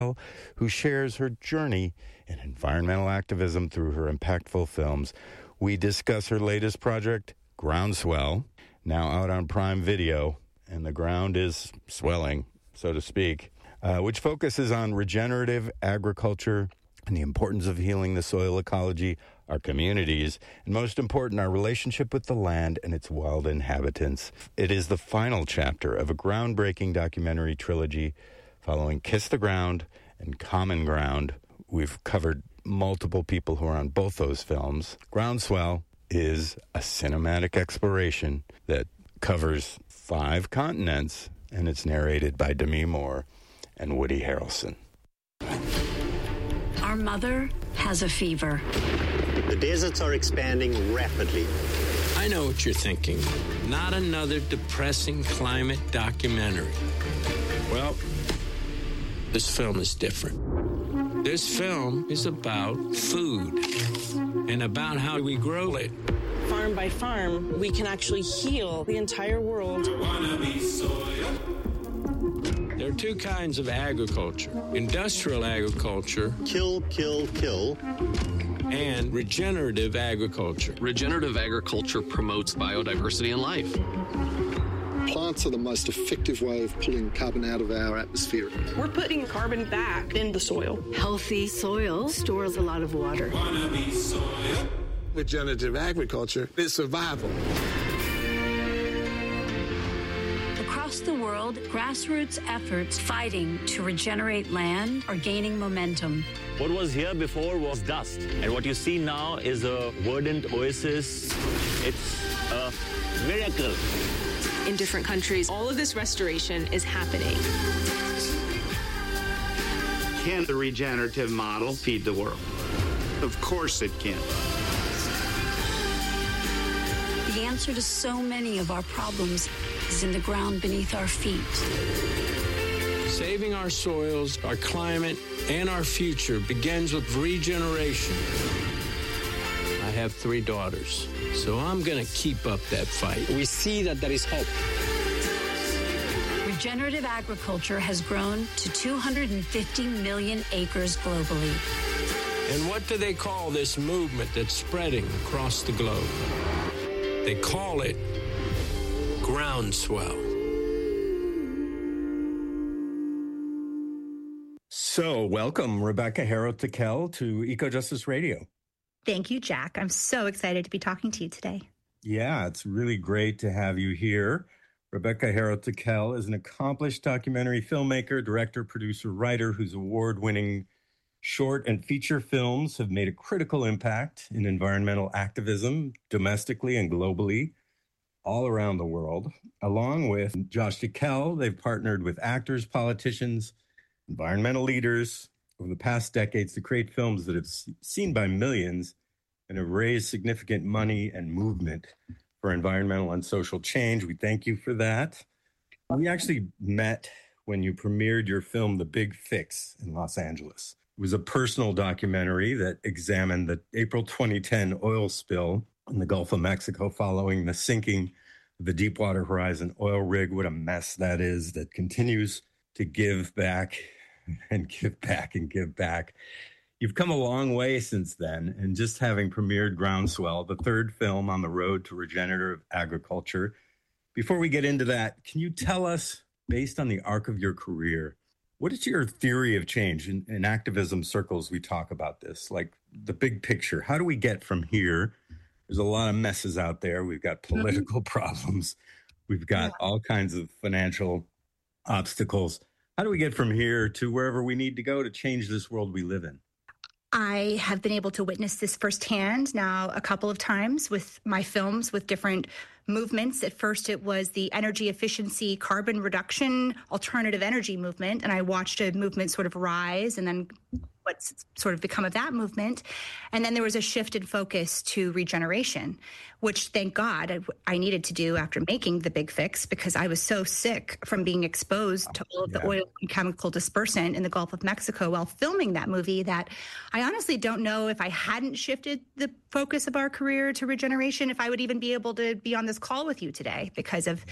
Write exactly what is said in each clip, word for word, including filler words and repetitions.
who shares her journey in environmental activism through her impactful films. We discuss her latest project, Groundswell, now out on Prime Video, and the ground is swelling, so to speak, uh, which focuses on regenerative agriculture and the importance of healing the soil ecology, our communities, and most important, our relationship with the land and its wild inhabitants. It is the final chapter of a groundbreaking documentary trilogy following Kiss the Ground and Common Ground. We've covered multiple people who are on both those films. Groundswell is a cinematic exploration that covers five continents, and it's narrated by Demi Moore and Woody Harrelson. Our mother has a fever. The deserts are expanding rapidly. I know what you're thinking. Not another depressing climate documentary. Well, this film is different. This film is about food and about how we grow it. Farm by farm, we can actually heal the entire world. There are two kinds of agriculture. Industrial agriculture. Kill, kill, kill. And regenerative agriculture. Regenerative agriculture promotes biodiversity and life. Plants are the most effective way of pulling carbon out of our atmosphere. We're putting carbon back in the soil. Healthy soil stores a lot of water. Regenerative agriculture is survival. Across the world, grassroots efforts fighting to regenerate land are gaining momentum. What was here before was dust, and what you see now is a verdant oasis. It's a miracle. In different countries, all of this restoration is happening. Can the regenerative model feed the world? Of course it can. The answer to so many of our problems is in the ground beneath our feet. Saving our soils, our climate, and our future begins with regeneration. I have three daughters, so I'm going to keep up that fight. We see that there is hope. Regenerative agriculture has grown to two hundred fifty million acres globally. And what do they call this movement that's spreading across the globe? They call it Groundswell. So, welcome, Rebecca Harrow-Tickell, to Eco-Justice Radio. Thank you, Jack. I'm so excited to be talking to you today. Yeah, it's really great to have you here. Rebecca Harrow-Tickell is an accomplished documentary filmmaker, director, producer, writer whose award-winning short and feature films have made a critical impact in environmental activism domestically and globally all around the world. Along with Josh Tickell, they've partnered with actors, politicians, environmental leaders over the past decades to create films that have seen by millions and have raised significant money and movement for environmental and social change. We thank you for that. We actually met when you premiered your film, The Big Fix, in Los Angeles. It was a personal documentary that examined the April twenty ten oil spill in the Gulf of Mexico following the sinking of the Deepwater Horizon oil rig. What a mess that is, that continues to give back and give back and give back. You've come a long way since then, and just having premiered Groundswell, the third film on the road to regenerative agriculture. Before we get into that, can you tell us, based on the arc of your career, what is your theory of change? In, in activism circles, we talk about this, like the big picture. How do we get from here? There's a lot of messes out there. We've got political mm-hmm. problems. We've got yeah. all kinds of financial obstacles. How do we get from here to wherever we need to go to change this world we live in? I have been able to witness this firsthand now a couple of times with my films with different movements. At first, it was the energy efficiency, carbon reduction, alternative energy movement, and I watched a movement sort of rise and then what's sort of become of that movement. And then there was a shift in focus to regeneration, which, thank God, I, I needed to do after making The Big Fix, because I was so sick from being exposed to all of yeah. the oil and chemical dispersant in the Gulf of Mexico while filming that movie that I honestly don't know if I hadn't shifted the focus of our career to regeneration, if I would even be able to be on this call with you today because of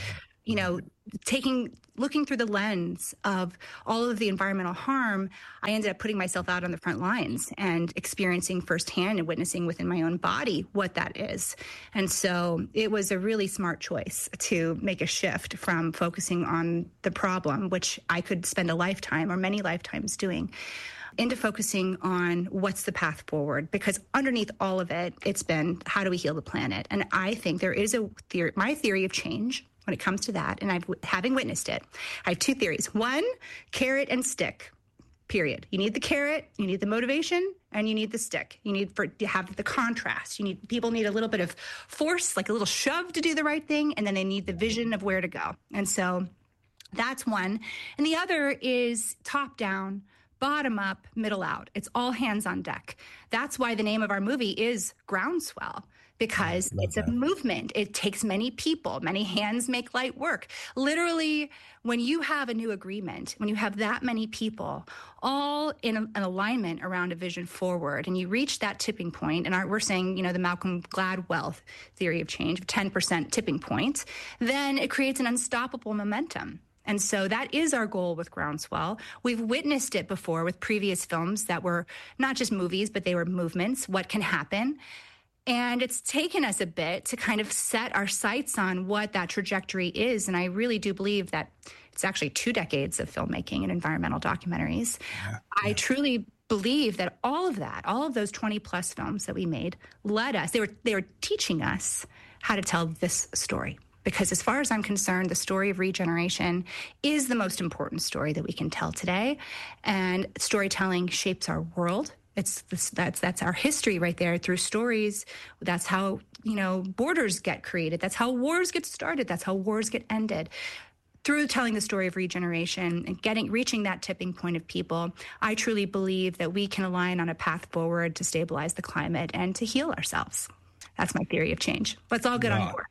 you know, taking, looking through the lens of all of the environmental harm, I ended up putting myself out on the front lines and experiencing firsthand and witnessing within my own body what that is. And so it was a really smart choice to make a shift from focusing on the problem, which I could spend a lifetime or many lifetimes doing, into focusing on what's the path forward. Because underneath all of it, it's been, how do we heal the planet? And I think there is a theory, my theory of change when it comes to that, and I've having witnessed it, I have two theories. One, carrot and stick, period. You need the carrot, you need the motivation, and you need the stick. You need for to have the contrast. You need people need a little bit of force, like a little shove to do the right thing, and then they need the vision of where to go. And so that's one. And the other is top down, bottom up, middle out. It's all hands on deck. That's why the name of our movie is Groundswell, because it's a movement. It takes many people. Many hands make light work. Literally, when you have a new agreement, when you have that many people all in a, an alignment around a vision forward, and you reach that tipping point, and our, we're saying, you know, the Malcolm Gladwell theory of change, ten percent tipping point, then it creates an unstoppable momentum. And so that is our goal with Groundswell. We've witnessed it before with previous films that were not just movies, but they were movements, what can happen. And it's taken us a bit to kind of set our sights on what that trajectory is. And I really do believe that it's actually two decades of filmmaking and environmental documentaries. Yeah, I yeah. truly believe that all of that, all of those twenty plus films that we made led us, they were, they were teaching us how to tell this story. Because as far as I'm concerned, the story of regeneration is the most important story that we can tell today. And storytelling shapes our world. It's this, that's that's our history right there through stories. That's how, you know, borders get created. That's how wars get started. That's how wars get ended. Through telling the story of regeneration and getting reaching that tipping point of people, I truly believe that we can align on a path forward to stabilize the climate and to heal ourselves. That's my theory of change. Let's all get wow. on board.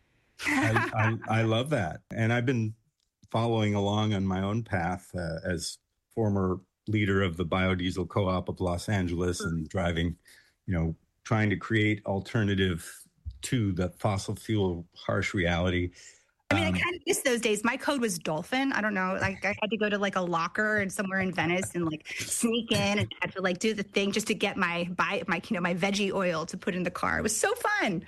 I, I, I love that. And I've been following along on my own path uh, as former leader of the biodiesel co-op of Los Angeles and driving, you know, trying to create alternative to the fossil fuel harsh reality. I mean, um, I kind of miss those days. My code was Dolphin. I don't know. Like I had to go to like a locker and somewhere in Venice and like sneak in and had to like do the thing just to get my, buy my, you know, my veggie oil to put in the car. It was so fun.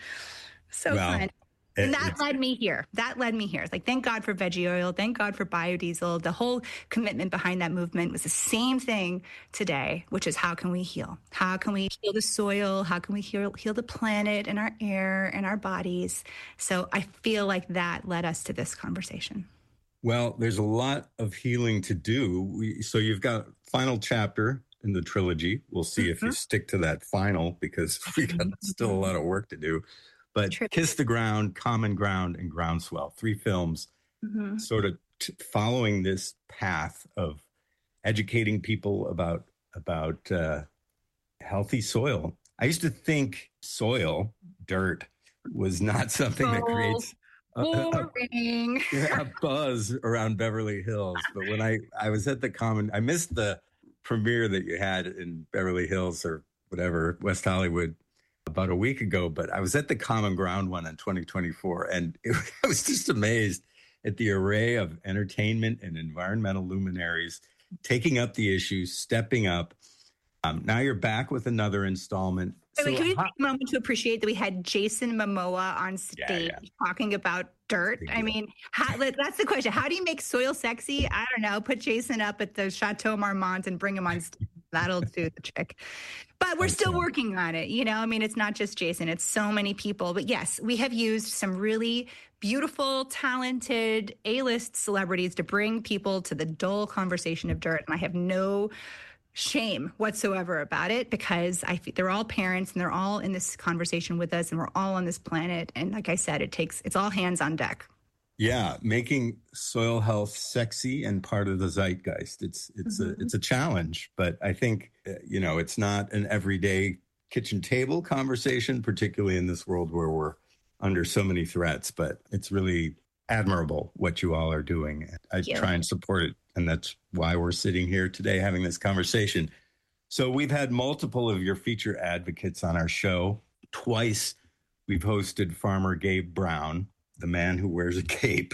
So well, fun. And that led me here. That led me here. It's like, thank God for veggie oil. Thank God for biodiesel. The whole commitment behind that movement was the same thing today, which is how can we heal? How can we heal the soil? How can we heal, heal the planet and our air and our bodies? So I feel like that led us to this conversation. Well, there's a lot of healing to do. We, so you've got final chapter in the trilogy. We'll see mm-hmm. if you stick to that final, because we got still a lot of work to do. But True. Kiss the Ground, Common Ground, and Groundswell, three films mm-hmm. sort of t- following this path of educating people about about uh, healthy soil. I used to think soil, dirt, was not something oh, that creates a, boring. a, a buzz around Beverly Hills. But when I, I was at the Common, I missed the premiere that you had in Beverly Hills or whatever, West Hollywood, about a week ago, but I was at the Common Ground one in twenty twenty-four, and it, I was just amazed at the array of entertainment and environmental luminaries taking up the issues, stepping up. Um, now you're back with another installment. So, so can we take a moment to appreciate that we had Jason Momoa on stage yeah, yeah. talking about dirt? I mean, how, that's the question. How do you make soil sexy? I don't know. Put Jason up at the Chateau Marmont and bring him on stage. That'll do the trick. But we're still working on it. You know, I mean, it's not just Jason. It's so many people. But yes, we have used some really beautiful, talented A-list celebrities to bring people to the dull conversation of dirt. And I have no shame whatsoever about it, because I they're all parents and they're all in this conversation with us, and we're all on this planet. And like I said, it takes it's all hands on deck. Yeah, making soil health sexy and part of the zeitgeist. It's it's mm-hmm. a it's a challenge, but I think you know it's not an everyday kitchen table conversation, particularly in this world where we're under so many threats. But it's really admirable what you all are doing. I try and support it, and that's why we're sitting here today having this conversation. So we've had multiple of your feature advocates on our show. Twice we've hosted Farmer Gabe Brown, the man who wears a cape,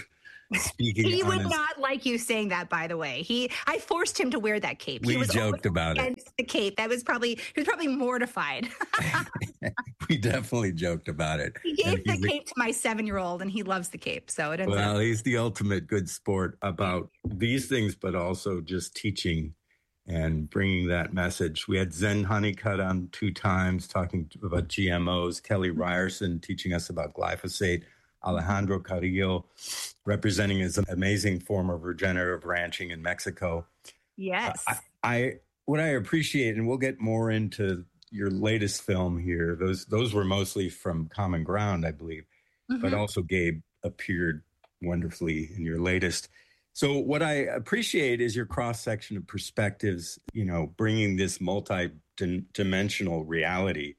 speaking he on would his, not like you saying that, by the way. He, I forced him to wear that cape. We he was joked about it. The cape. That was probably, he was probably mortified. We definitely joked about it. He gave And the cape to my seven-year-old, and he loves the cape. So it ends Well, up. he's the ultimate good sport about these things, but also just teaching and bringing that message. We had Zen Honeycutt on two times talking about G M Os, Kelly Ryerson teaching us about glyphosate, Alejandro Carrillo representing his amazing form of regenerative ranching in Mexico. Yes. I, I what I appreciate, and we'll get more into your latest film here. Those those were mostly from Common Ground, I believe, mm-hmm. but also Gabe appeared wonderfully in your latest. So what I appreciate is your cross-section of perspectives, you know, bringing this multi-dimensional reality.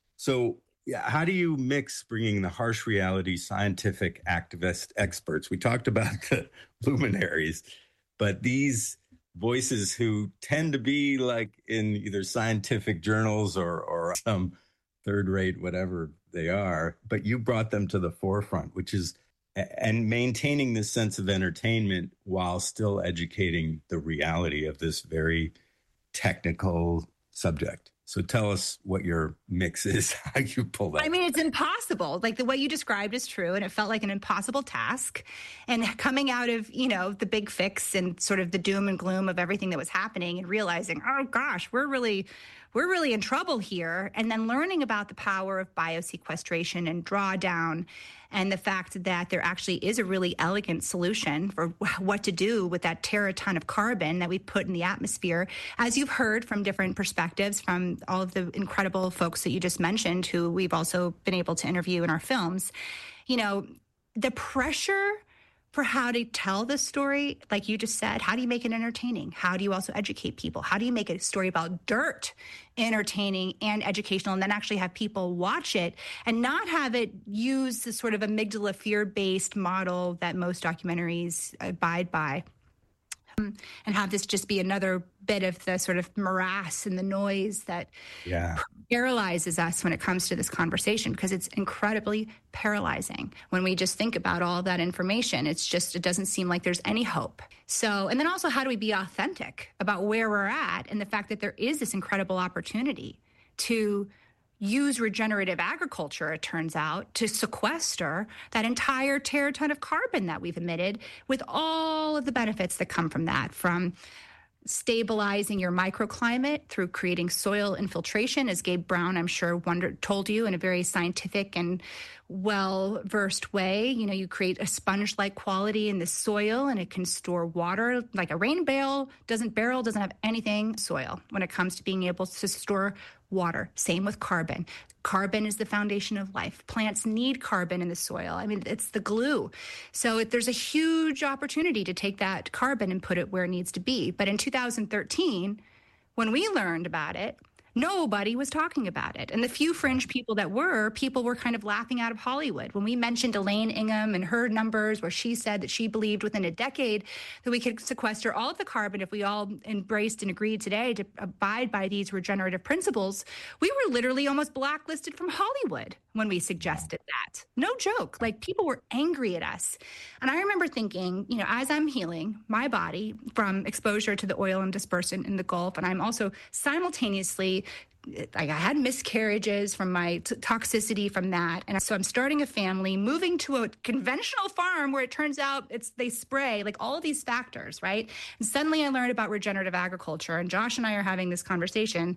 So yeah, how do you mix bringing the harsh reality, scientific activist experts? We talked about the luminaries, but these voices who tend to be like in either scientific journals or, or some third-rate, whatever they are, but you brought them to the forefront, which is and maintaining this sense of entertainment while still educating the reality of this very technical subject. So tell us what your mix is, how you pull that. I mean, it's impossible. Like the way you described is true, and it felt like an impossible task. And coming out of, you know, the big fix and sort of the doom and gloom of everything that was happening and realizing, oh gosh, we're really, we're really in trouble here. And then learning about the power of biosequestration and drawdown and the fact that there actually is a really elegant solution for what to do with that teraton of carbon that we put in the atmosphere. As you've heard from different perspectives from all of the incredible folks that you just mentioned, who we've also been able to interview in our films, you know, the pressure for how to tell this story, like you just said, how do you make it entertaining? How do you also educate people? How do you make a story about dirt entertaining and educational, and then actually have people watch it and not have it use the sort of amygdala fear-based model that most documentaries abide by? And have this just be another bit of the sort of morass and the noise that yeah. paralyzes us when it comes to this conversation, because it's incredibly paralyzing when we just think about all that information. It's just, it doesn't seem like there's any hope. So, and then also, how do we be authentic about where we're at and the fact that there is this incredible opportunity to use regenerative agriculture, it turns out, to sequester that entire teraton of carbon that we've emitted, with all of the benefits that come from that, from stabilizing your microclimate through creating soil infiltration, as Gabe Brown, I'm sure, wondered, told you in a very scientific and well-versed way. You know, you create a sponge-like quality in the soil, and it can store water. Like a rain barrel doesn't barrel doesn't have anything soil when it comes to being able to store water. Same with carbon. Carbon is the foundation of life. Plants need carbon in the soil. I mean, it's the glue. So it, there's a huge opportunity to take that carbon and put it where it needs to be. But in two thousand thirteen, when we learned about it, nobody was talking about it. And the few fringe people that were, people were kind of laughing out of Hollywood. When we mentioned Elaine Ingham and her numbers, where she said that she believed within a decade that we could sequester all of the carbon if we all embraced and agreed today to abide by these regenerative principles, we were literally almost blacklisted from Hollywood when we suggested that. No joke. Like, people were angry at us. And I remember thinking, you know, as I'm healing my body from exposure to the oil and dispersant in the Gulf, and I'm also simultaneously, I had miscarriages from my t- toxicity from that. And so I'm starting a family, moving to a conventional farm where it turns out it's they spray, like all of these factors, right? And suddenly I learned about regenerative agriculture, and Josh and I are having this conversation.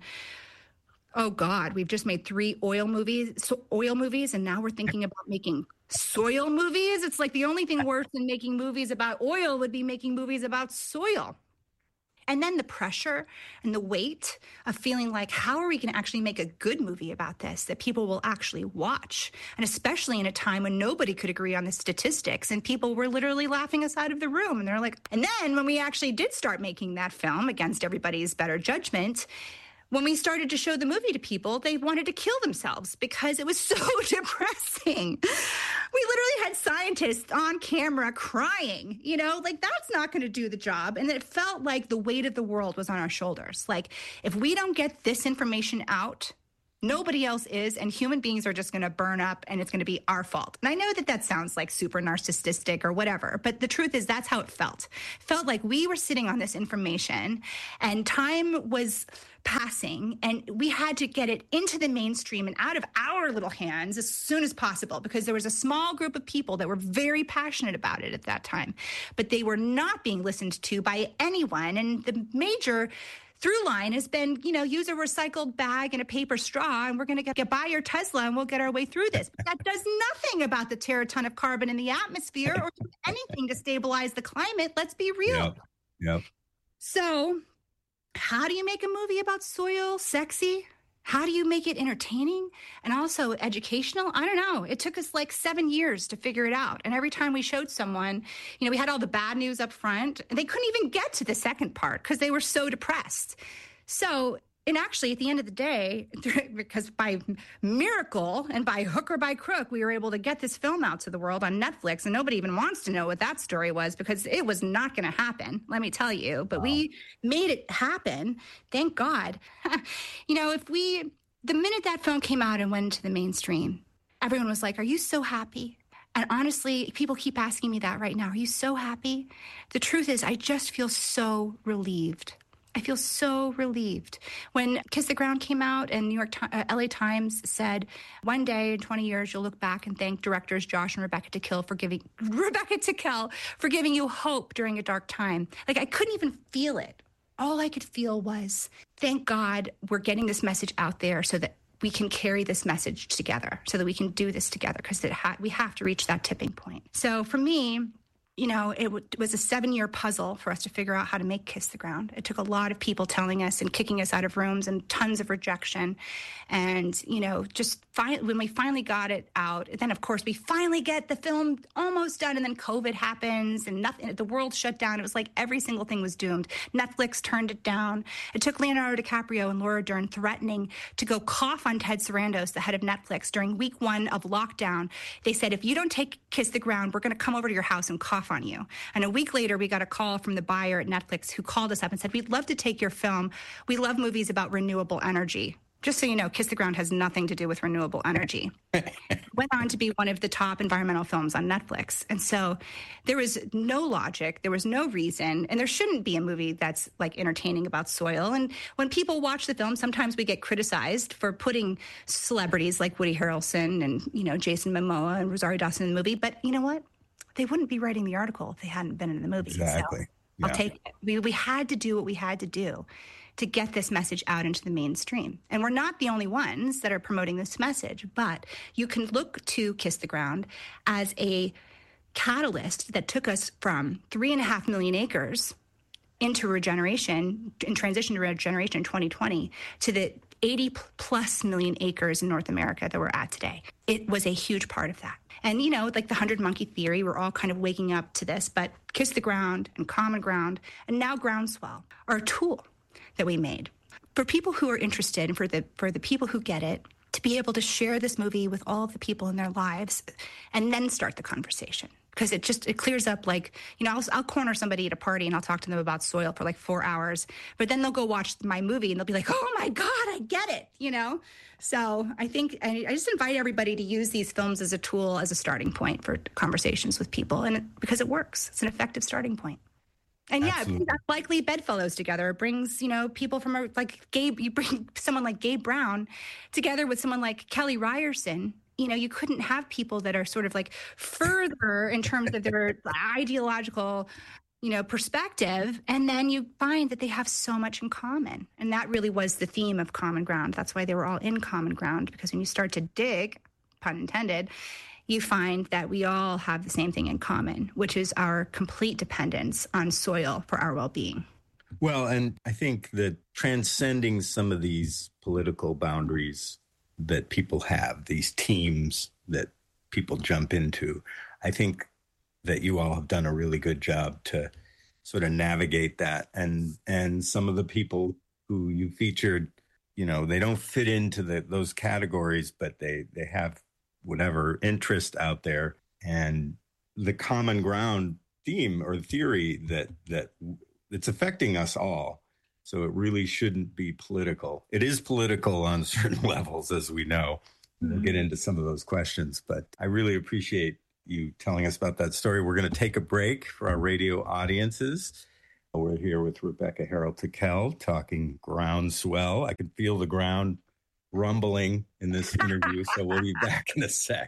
Oh God, we've just made three oil movies, so oil movies, and now we're thinking about making soil movies. It's like the only thing worse than making movies about oil would be making movies about soil. And then the pressure and the weight of feeling like, how are we going to actually make a good movie about this that people will actually watch? And especially in a time when nobody could agree on the statistics and people were literally laughing us out of the room. And they're like, and then when we actually did start making that film against everybody's better judgment, when we started to show the movie to people, they wanted to kill themselves because it was so depressing. We literally had scientists on camera crying, you know, like that's not going to do the job. And it felt like the weight of the world was on our shoulders. Like, if we don't get this information out, Nobody else is, and human beings are just going to burn up, and it's going to be our fault. And I know that that sounds like super narcissistic or whatever, but the truth is that's how it felt. It felt like we were sitting on this information, and time was passing, and we had to get it into the mainstream and out of our little hands as soon as possible, because there was a small group of people that were very passionate about it at that time, but they were not being listened to by anyone. And the major through line has been, you know, use a recycled bag and a paper straw, and we're going to get, get buy your Tesla and we'll get our way through this. But that does nothing about the teraton of carbon in the atmosphere or do anything to stabilize the climate. Let's be real. Yep. Yep. So how do you make a movie about soil sexy? How do you make it entertaining and also educational? I don't know. It took us like seven years to figure it out. And every time we showed someone, you know, we had all the bad news up front, and they couldn't even get to the second part because they were so depressed. So, and actually at the end of the day, because by miracle and by hook or by crook, we were able to get this film out to the world on Netflix, and nobody even wants to know what that story was because it was not going to happen, let me tell you. But wow. We made it happen. Thank God. You know, if we, the minute that film came out and went into the mainstream, everyone was like, are you so happy? And honestly, people keep asking me that right now. Are you so happy? The truth is, I just feel so relieved. I feel so relieved. When Kiss the Ground came out and New York, uh, L A Times said, one day in twenty years, you'll look back and thank directors Josh and Rebecca Tickell for giving, Rebecca Tickell for giving you hope during a dark time. Like, I couldn't even feel it. All I could feel was, thank God we're getting this message out there so that we can carry this message together, so that we can do this together, because it ha- we have to reach that tipping point. So for me, you know, it, w- it was a seven-year puzzle for us to figure out how to make Kiss the Ground. It took a lot of people telling us and kicking us out of rooms and tons of rejection. And, you know, just fi- when we finally got it out, then, of course, we finally get the film almost done, and then COVID happens, and nothing. The world shut down. It was like every single thing was doomed. Netflix turned it down. It took Leonardo DiCaprio and Laura Dern threatening to go cough on Ted Sarandos, the head of Netflix, during week one of lockdown. They said, if you don't take Kiss the Ground, we're going to come over to your house and cough on you. And a week later, we got a call from the buyer at Netflix who called us up and said, we'd love to take your film. We love movies about renewable energy. Just so you know, Kiss the Ground has nothing to do with renewable energy. Went on to be one of the top environmental films on Netflix. And so there was no logic, there was no reason, and there shouldn't be a movie that's like entertaining about soil. And when people watch the film, sometimes we get criticized for putting celebrities like Woody Harrelson and, you know, Jason Momoa and Rosario Dawson in the movie. But you know what? They wouldn't be writing the article if they hadn't been in the movie. Exactly. So yeah. I'll take it. We, we had to do what we had to do to get this message out into the mainstream. And we're not the only ones that are promoting this message, but you can look to Kiss the Ground as a catalyst that took us from three and a half million acres into regeneration, in transition to regeneration in twenty twenty, to the eighty plus million acres in North America that we're at today. It was a huge part of that. And, you know, like the hundred monkey theory, we're all kind of waking up to this, but Kiss the Ground and Common Ground and now Groundswell are a tool that we made for people who are interested and for the for the people who get it, to be able to share this movie with all of the people in their lives and then start the conversation. Because it just, it clears up, like, you know, I'll, I'll corner somebody at a party and I'll talk to them about soil for like four hours, but then they'll go watch my movie and they'll be like, oh my God, I get it, you know? So I think, I, I just invite everybody to use these films as a tool, as a starting point for conversations with people, and it, because it works. It's an effective starting point. And yeah, Absolutely. It brings likely bedfellows together. It brings, you know, people from a, like Gabe, you bring someone like Gabe Brown together with someone like Kelly Ryerson. You know, you couldn't have people that are sort of like further in terms of their ideological, you know, perspective. And then you find that they have so much in common. And that really was the theme of Common Ground. That's why they were all in Common Ground, because when you start to dig, pun intended, you find that we all have the same thing in common, which is our complete dependence on soil for our well-being. Well, and I think that transcending some of these political boundaries that people have, these teams that people jump into, I think that you all have done a really good job to sort of navigate that. And and some of the people who you featured, you know, they don't fit into the, those categories, but they, they have whatever interest out there. And the common ground theme or theory that that it's affecting us all So it really shouldn't be political. It is political on certain levels, as we know. We'll get into some of those questions, but I really appreciate you telling us about that story. We're going to take a break for our radio audiences. We're here with Rebecca Harrell-Tickell talking groundswell. I can feel the ground rumbling in this interview, so we'll be back in a sec.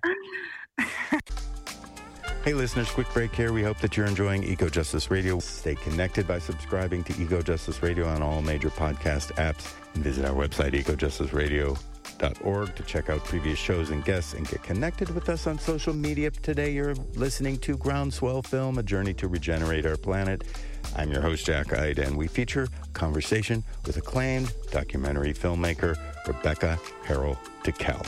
Hey, listeners, quick break here. We hope that you're enjoying Eco Justice Radio. Stay connected by subscribing to Eco Justice Radio on all major podcast apps, and visit our website, eco justice radio dot org, to check out previous shows and guests and get connected with us on social media. Today, you're listening to Groundswell Film, A Journey to Regenerate Our Planet. I'm your host, Jack Ide, and we feature a conversation with acclaimed documentary filmmaker Rebecca Harrell-Tickell.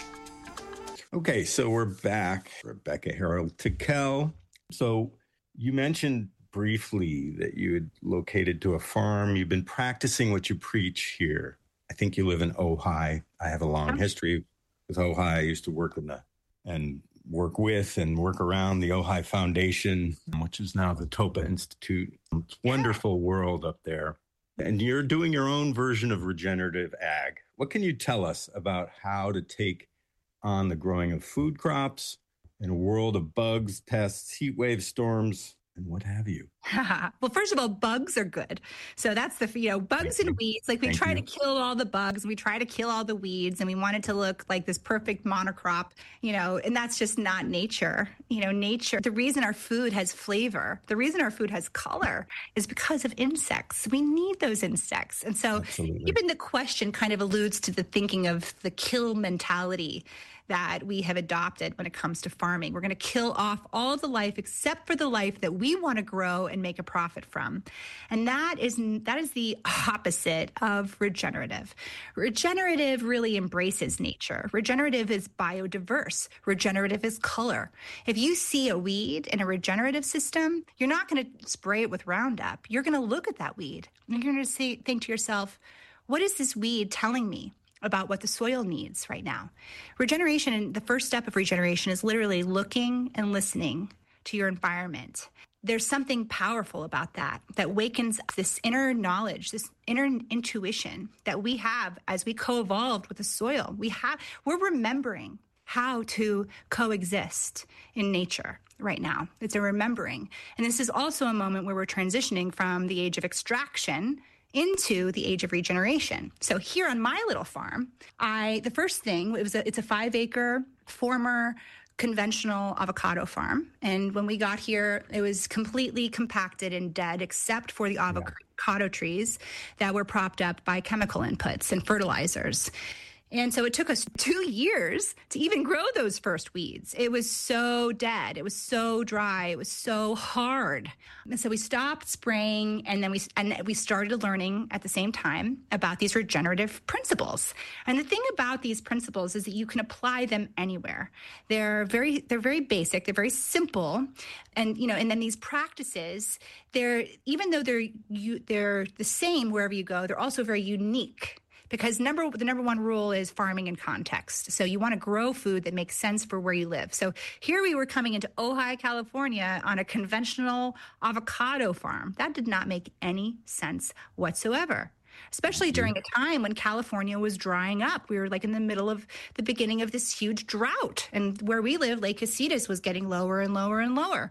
Okay, so we're back. Rebecca Harrell-Tickell. So you mentioned briefly that you had located to a farm. You've been practicing what you preach here. I think you live in Ojai. I have a long history with Ojai. I used to work in the and work with and work around the Ojai Foundation, which is now the Topa Institute. It's a wonderful world up there. And you're doing your own version of regenerative ag. What can you tell us about how to take on the growing of food crops in a world of bugs, pests, heat wave storms, and what have you? Well, first of all, bugs are good. So that's the, you know, bugs and weeds. Like we Thank try you. to kill all the bugs. We try to kill all the weeds, and we want it to look like this perfect monocrop, you know, and that's just not nature. You know, nature, the reason our food has flavor, the reason our food has color is because of insects. We need those insects. And so Absolutely. Even the question kind of alludes to the thinking of the kill mentality that we have adopted when it comes to farming. We're going to kill off all of the life except for the life that we want to grow and make a profit from. And that is that is the opposite of regenerative. Regenerative really embraces nature. Regenerative is biodiverse. Regenerative is color. If you see a weed in a regenerative system, you're not going to spray it with Roundup. You're going to look at that weed and you're going to say, think to yourself, what is this weed telling me about what the soil needs right now? Regeneration, and the first step of regeneration is literally looking and listening to your environment. There's something powerful about that, that wakens this inner knowledge, this inner intuition that we have as we co-evolved with the soil. We have, we're remembering how to coexist in nature right now. It's a remembering. And this is also a moment where we're transitioning from the age of extraction into the age of regeneration. So here on my little farm, I the first thing, it was a, it's a five acre former conventional avocado farm. And when we got here, it was completely compacted and dead, except for the avocado yeah. trees that were propped up by chemical inputs and fertilizers. And so it took us two years to even grow those first weeds. It was so dead. It was so dry. It was so hard. And so we stopped spraying, and then we and we started learning at the same time about these regenerative principles. And the thing about these principles is that you can apply them anywhere. They're very they're very basic. They're very simple. And you know, and then these practices, they're even though they're you, they're the same wherever you go, they're also very unique. Because number the number one rule is farming in context. So you want to grow food that makes sense for where you live. So here we were coming into Ojai, California on a conventional avocado farm. That did not make any sense whatsoever, especially during a time when California was drying up. We were like in the middle of the beginning of this huge drought. And where we live, Lake Casitas was getting lower and lower and lower.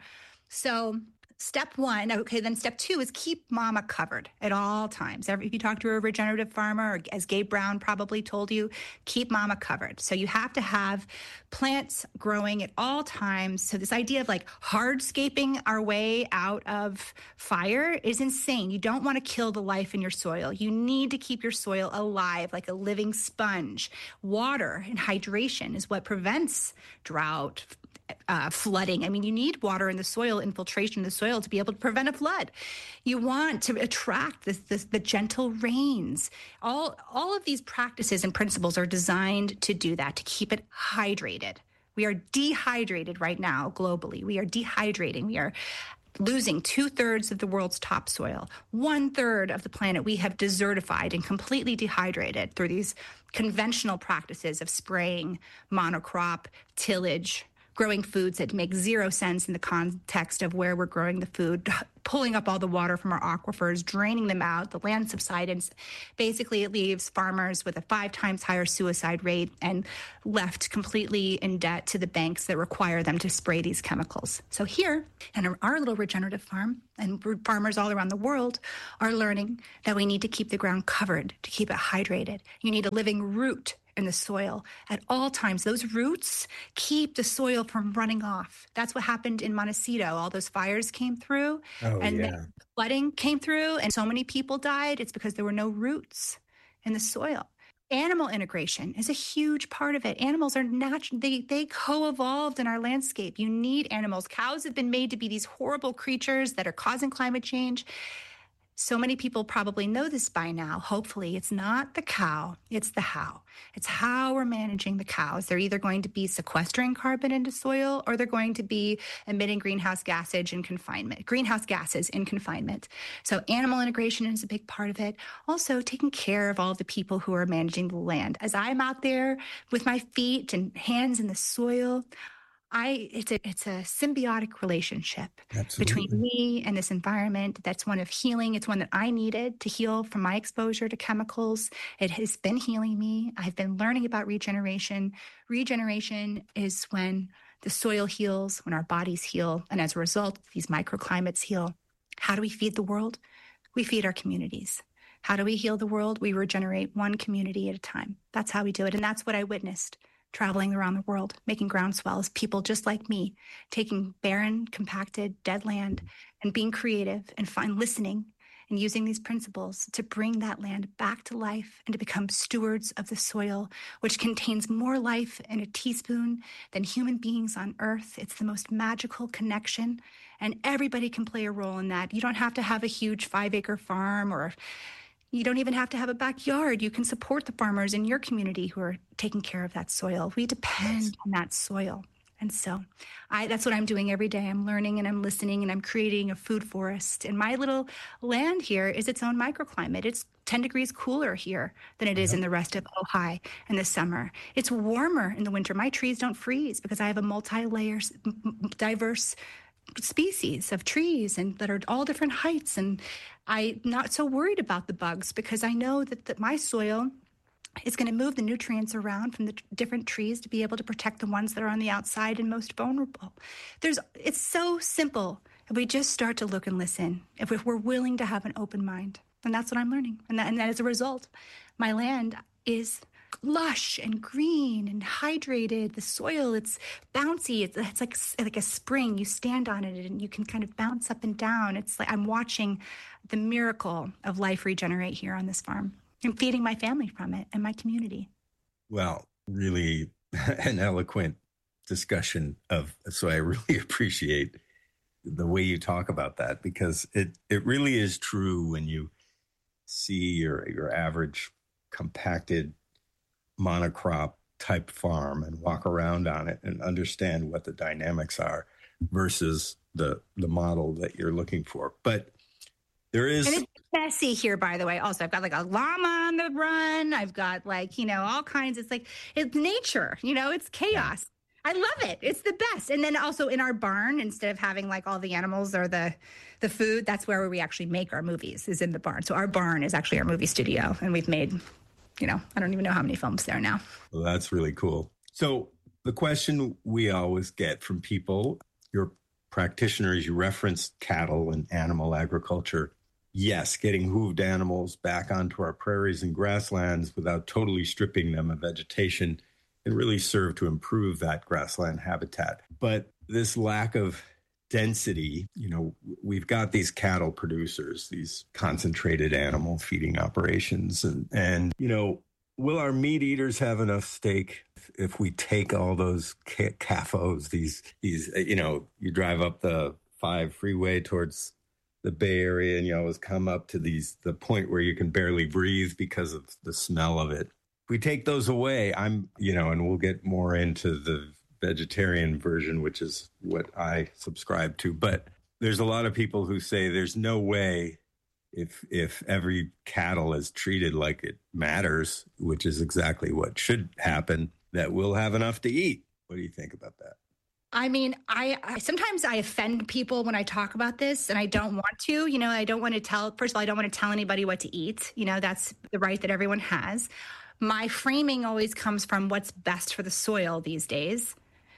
So step one, okay, then step two is keep mama covered at all times. If you talk to a regenerative farmer, or as Gabe Brown probably told you, keep mama covered. So you have to have plants growing at all times. So this idea of like hardscaping our way out of fire is insane. You don't want to kill the life in your soil. You need to keep your soil alive like a living sponge. Water and hydration is what prevents drought, Uh, flooding. I mean, you need water in the soil, infiltration in the soil to be able to prevent a flood. You want to attract this, this, the gentle rains. All, all of these practices and principles are designed to do that, to keep it hydrated. We are dehydrated right now globally. We are dehydrating. We are losing two-thirds of the world's topsoil. One-third of the planet we have desertified and completely dehydrated through these conventional practices of spraying, monocrop, tillage, growing foods that make zero sense in the context of where we're growing the food, pulling up all the water from our aquifers, draining them out, the land subsidence. Basically, it leaves farmers with a five times higher suicide rate and left completely in debt to the banks that require them to spray these chemicals. So here, in our little regenerative farm, and farmers all around the world are learning that we need to keep the ground covered to keep it hydrated. You need a living root in the soil at all times. Those roots keep the soil from running off. That's what happened in Montecito. All those fires came through oh, and yeah. flooding came through and so many people died. It's because there were no roots in the soil. Animal integration is a huge part of it. Animals are natural. They, they co-evolved in our landscape. You need animals. Cows have been made to be these horrible creatures that are causing climate change. So many people probably know this by now. Hopefully, it's not the cow, it's the how. It's how we're managing the cows. They're either going to be sequestering carbon into soil or they're going to be emitting greenhouse gases in confinement, greenhouse gases in confinement. So animal integration is a big part of it. Also, taking care of all of the people who are managing the land. As I'm out there with my feet and hands in the soil, I, it's a it's a symbiotic relationship Absolutely. between me and this environment. That's one of healing. It's one that I needed to heal from my exposure to chemicals. It has been healing me. I've been learning about regeneration. Regeneration is when the soil heals, when our bodies heal, and as a result, these microclimates heal. How do we feed the world? We feed our communities. How do we heal the world? We regenerate one community at a time. That's how we do it, and that's what I witnessed. Traveling around the world, making groundswells, people just like me, taking barren, compacted, dead land and being creative and find, listening and using these principles to bring that land back to life and to become stewards of the soil, which contains more life in a teaspoon than human beings on Earth. It's the most magical connection, and everybody can play a role in that. You don't have to have a huge five-acre farm, or you don't even have to have a backyard. You can support the farmers in your community who are taking care of that soil. We depend on that soil. And so I, that's what I'm doing every day. I'm learning and I'm listening and I'm creating a food forest. And my little land here is its own microclimate. It's ten degrees cooler here than it is in the rest of Ojai in the summer. It's warmer in the winter. My trees don't freeze because I have a multi-layer, diverse species of trees and that are all different heights. And I'm not so worried about the bugs because I know that, that my soil is going to move the nutrients around from the t- different trees to be able to protect the ones that are on the outside and most vulnerable. There's, it's so simple if we just start to look and listen, if, if we're willing to have an open mind. And that's what I'm learning. And, that, and that as a result, my land is lush and green and hydrated. The soil, it's bouncy. It's, it's like like a spring. You stand on it and you can kind of bounce up and down. It's like I'm watching the miracle of life regenerate here on this farm. I'm feeding my family from it and my community. Well, really an eloquent discussion of, so I really appreciate the way you talk about that, because it, it really is true when you see your, your average compacted monocrop type farm and walk around on it and understand what the dynamics are versus the the model that you're looking for. But there is... And it's messy here, by the way. Also, I've got like a llama on the run. I've got like, you know, all kinds. It's like, it's nature, you know, it's chaos. I love it. It's the best. And then also in our barn, instead of having like all the animals or the the food, that's where we actually make our movies, is in the barn. So our barn is actually our movie studio. And we've made... You know, I don't even know how many films there now. Well, that's really cool. So the question we always get from people, your practitioners, you referenced cattle and animal agriculture. Yes, getting hooved animals back onto our prairies and grasslands without totally stripping them of vegetation can really serve to improve that grassland habitat. But this lack of density, you know, we've got these cattle producers, these concentrated animal feeding operations. And, and you know, will our meat eaters have enough steak if, if we take all those ca- C A F Os, these, these, you know, you drive up the five freeway towards the Bay Area and you always come up to these, the point where you can barely breathe because of the smell of it. If we take those away, I'm, you know, and we'll get more into the vegetarian version, which is what I subscribe to. But there's a lot of people who say there's no way if if every cattle is treated like it matters, which is exactly what should happen, that we'll have enough to eat. What do you think about that? I mean, I, I sometimes I offend people when I talk about this, and I don't want to. You know, I don't want to tell, first of all, I don't want to tell anybody what to eat. You know, that's the right that everyone has. My framing always comes from what's best for the soil these days.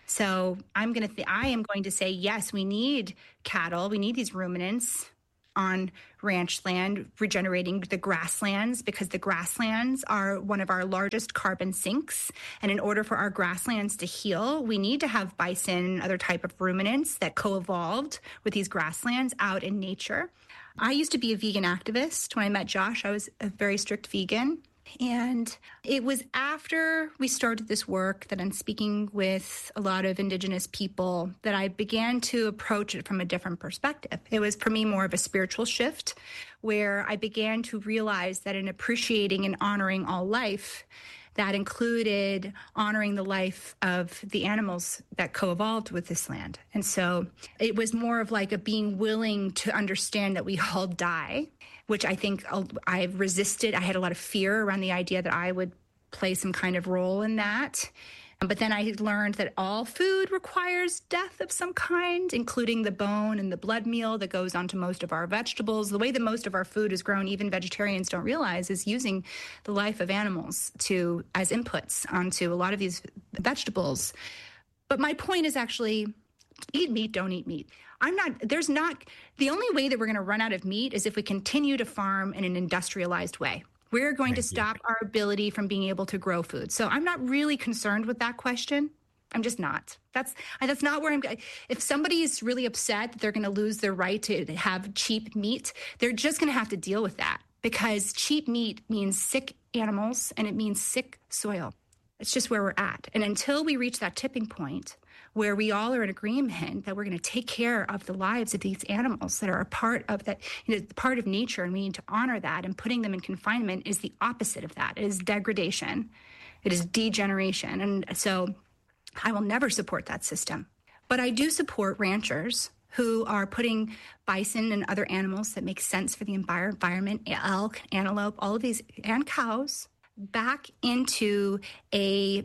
So I'm going to, th- I am going to say, yes, we need cattle. We need these ruminants on ranch land, regenerating the grasslands, because the grasslands are one of our largest carbon sinks. And in order for our grasslands to heal, we need to have bison and other type of ruminants that co-evolved with these grasslands out in nature. I used to be a vegan activist. When I met Josh, I was a very strict vegan. And it was after we started this work that I'm speaking with a lot of Indigenous people that I began to approach it from a different perspective. It was for me more of a spiritual shift, where I began to realize that in appreciating and honoring all life, that included honoring the life of the animals that co-evolved with this land. And so it was more of like a being willing to understand that we all die, which I think I resisted. I had a lot of fear around the idea that I would play some kind of role in that. But then I learned that all food requires death of some kind, including the bone and the blood meal that goes onto most of our vegetables. The way that most of our food is grown, even vegetarians don't realize, is using the life of animals to as inputs onto a lot of these vegetables. But my point is actually, eat meat, don't eat meat. I'm not, there's not, the only way that we're going to run out of meat is if we continue to farm in an industrialized way. We're going Thank to stop you. Our ability from being able to grow food. So I'm not really concerned with that question. I'm just not. That's that's not where I'm going. If somebody is really upset that they're going to lose their right to have cheap meat, they're just going to have to deal with that, because cheap meat means sick animals and it means sick soil. It's just where we're at. And until we reach that tipping point where we all are in agreement that we're going to take care of the lives of these animals that are a part of that, you know, part of nature, and we need to honor that, and putting them in confinement is the opposite of that. It is degradation. It is degeneration. And so I will never support that system. But I do support ranchers who are putting bison and other animals that make sense for the environment, elk, antelope, all of these, and cows, back into a